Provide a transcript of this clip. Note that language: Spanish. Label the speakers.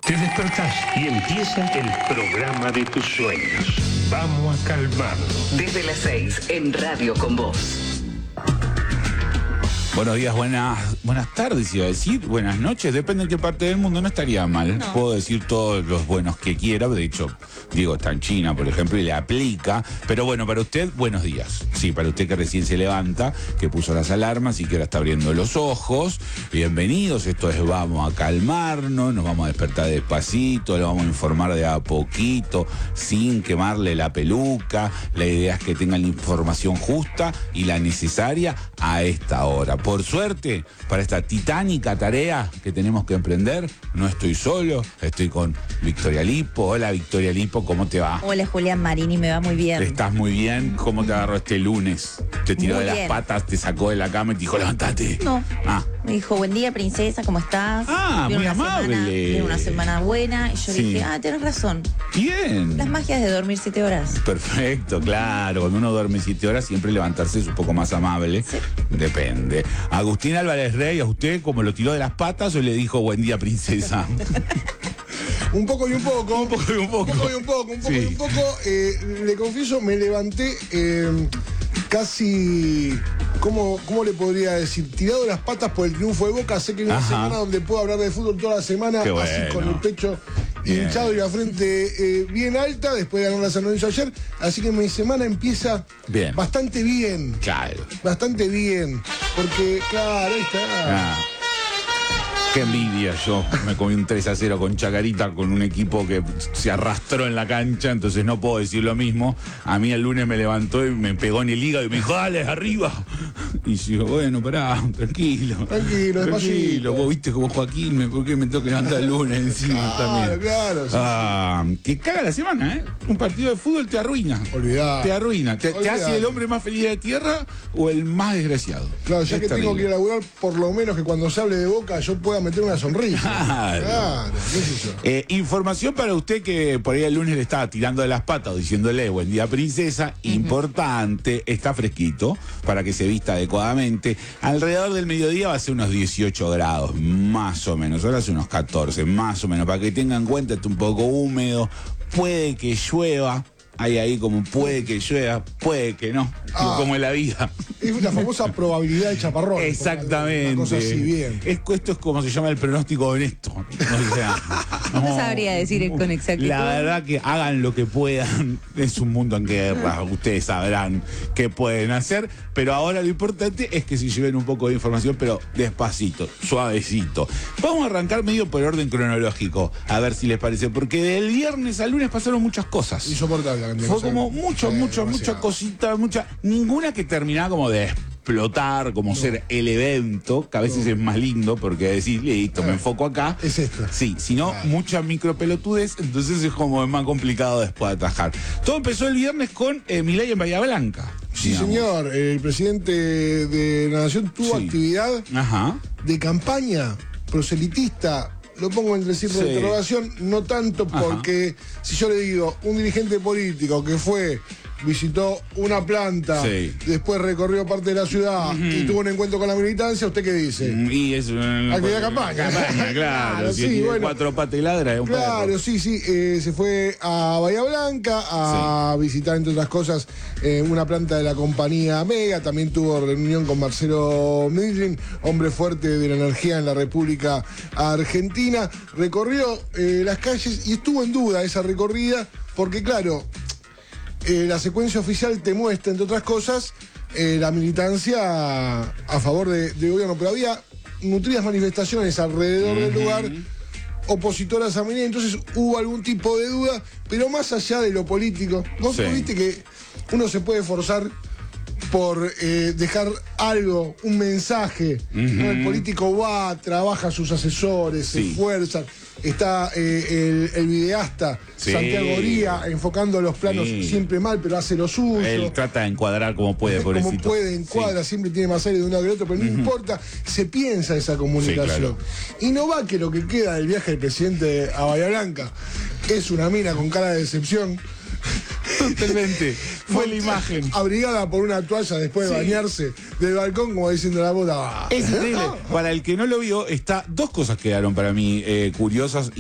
Speaker 1: Te despertás y empieza el programa de tus sueños. Vamos a calmarnos.
Speaker 2: Desde las 6 en Radio con Vos.
Speaker 3: Buenos días, buenas tardes, iba a decir, buenas noches, depende de qué parte del mundo, no estaría mal. No. Puedo decir todos los buenos que quiera, de hecho, Diego está en China, por ejemplo, y le aplica. Pero bueno, para usted, buenos días. Sí, para usted que recién se levanta, que puso las alarmas y que ahora está abriendo los ojos, bienvenidos, esto es Vamos a Calmarnos, nos vamos a despertar despacito, le vamos a informar de a poquito, sin quemarle la peluca. La idea es que tengan la información justa y la necesaria a esta hora. Por suerte, para esta titánica tarea que tenemos que emprender, no estoy solo, estoy con Victoria Lipo. Hola, Victoria Lipo, ¿cómo te va?
Speaker 4: Hola, Julián Marini, me va muy bien.
Speaker 3: ¿Estás muy bien? ¿Cómo te agarró este lunes? ¿Te tiró
Speaker 4: muy
Speaker 3: de
Speaker 4: bien.
Speaker 3: Las patas, te sacó de la cama y te dijo, levántate?
Speaker 4: No. Me dijo, buen día, princesa, ¿cómo estás?
Speaker 3: Muy amable.
Speaker 4: Tiene una semana buena. Y yo dije, tenés razón.
Speaker 3: Bien.
Speaker 4: Las magias de dormir 7 horas.
Speaker 3: Perfecto, claro. Cuando uno duerme 7 horas, siempre levantarse es un poco más amable. Sí. Depende. Agustín Álvarez Rey, ¿a usted como lo tiró de las patas o le dijo buen día, princesa?
Speaker 5: Un poco y un poco.
Speaker 3: Un poco y un poco.
Speaker 5: Un poco y un poco, un poco
Speaker 3: Sí.
Speaker 5: y un poco. Le confieso, me levanté casi... ¿Cómo le podría decir? Tirado las patas por el triunfo de Boca. Sé que es una semana donde puedo hablar de fútbol toda la semana,
Speaker 3: Qué
Speaker 5: así
Speaker 3: bueno.
Speaker 5: con el pecho
Speaker 3: Bien.
Speaker 5: hinchado y la frente bien alta, después de ganar la San Lorenzo ayer. Así que mi semana empieza
Speaker 3: Bien.
Speaker 5: bastante bien.
Speaker 3: Claro.
Speaker 5: Bastante bien. Porque, claro, ahí está.
Speaker 3: Qué envidia, yo me comí un 3-0 con Chacarita, con un equipo que se arrastró en la cancha, entonces no puedo decir lo mismo. A mí el lunes me levantó y me pegó en el hígado y me dijo, dale, arriba. Y yo, bueno, pará, tranquilo.
Speaker 5: Tranquilo.
Speaker 3: Vos viste como Joaquín, ¿por qué me tengo que levantar el lunes encima también?
Speaker 5: Claro. Sí.
Speaker 3: Que caga la semana, ¿eh? Un partido de fútbol te arruina.
Speaker 5: Olvidá.
Speaker 3: Te arruina. ¿Te hace el hombre más feliz de la tierra o el más desgraciado?
Speaker 5: Claro, ya
Speaker 3: Es
Speaker 5: que
Speaker 3: terrible.
Speaker 5: tengo que ir a laburar, por lo menos que cuando se hable de Boca yo pueda meter una sonrisa.
Speaker 3: Claro.
Speaker 5: Qué sé yo.
Speaker 3: Información para usted que por ahí el lunes le estaba tirando de las patas o diciéndole buen día, princesa. Importante, está fresquito para que se vista adecuadamente. Alrededor del mediodía va a ser unos 18 grados, más o menos. Ahora hace unos 14, más o menos. Para que tengan en cuenta, está un poco húmedo. Puede que llueva. Hay ahí como puede que llueva, puede que no, como en la vida.
Speaker 5: Es la famosa probabilidad de chaparrón.
Speaker 3: Exactamente.
Speaker 5: Una cosa así, bien.
Speaker 3: Esto es como se llama el pronóstico honesto. O sea,
Speaker 4: No sabría decir con exactitud.
Speaker 3: La verdad que hagan lo que puedan. Es un mundo en guerra. Ustedes sabrán qué pueden hacer. Pero ahora lo importante es que se lleven un poco de información, pero despacito, suavecito. Vamos a arrancar medio por orden cronológico. A ver si les parece. Porque del viernes al lunes pasaron muchas cosas.
Speaker 5: Insoportable.
Speaker 3: Fue como mucha cosita, ninguna que terminaba como de explotar, como ser el evento, que a veces es más lindo porque decís, listo, me enfoco acá.
Speaker 5: Es esto.
Speaker 3: Sí, sino muchas micropelotudez, entonces es como más complicado después de atajar. Todo empezó el viernes con Milei en Bahía Blanca.
Speaker 5: Sí,
Speaker 3: digamos.
Speaker 5: señor. El presidente de la Nación tuvo actividad de campaña proselitista. Lo pongo entre signos de interrogación, no tanto porque si yo le digo, un dirigente político que visitó una planta, después recorrió parte de la ciudad y tuvo un encuentro con la militancia, ¿usted qué dice?
Speaker 3: Y es una
Speaker 5: actividad de campaña.
Speaker 3: Claro, si tiene 4 patas y ladra, es un
Speaker 5: claro,
Speaker 3: perro.
Speaker 5: sí, se fue a Bahía Blanca a visitar, entre otras cosas, una planta de la compañía Mega. También tuvo reunión con Marcelo Medellín, hombre fuerte de la energía en la República Argentina. Recorrió las calles y estuvo en duda esa recorrida porque, claro, la secuencia oficial te muestra, entre otras cosas, la militancia a favor del gobierno, pero había nutridas manifestaciones alrededor del lugar opositoras a Milei, entonces hubo algún tipo de duda, pero más allá de lo político, vos viste que uno se puede forzar por dejar algo, un mensaje, ¿no? El político va, trabaja a sus asesores, se esfuerza. Está el videasta Santiago Oría enfocando los planos siempre mal, pero hace lo suyo.
Speaker 3: Él trata de encuadrar como puede, pobrecito.
Speaker 5: Como puede, encuadra, siempre tiene más aire de un lado que del otro, pero no importa, se piensa esa comunicación. Y no va que lo que queda del viaje del presidente a Bahía Blanca es una mina con cara de decepción.
Speaker 3: Totalmente. Fue la imagen.
Speaker 5: Abrigada por una toalla después de bañarse del balcón, como diciendo la puta.
Speaker 3: Es increíble. Para el que no lo vio, dos cosas quedaron para mí curiosas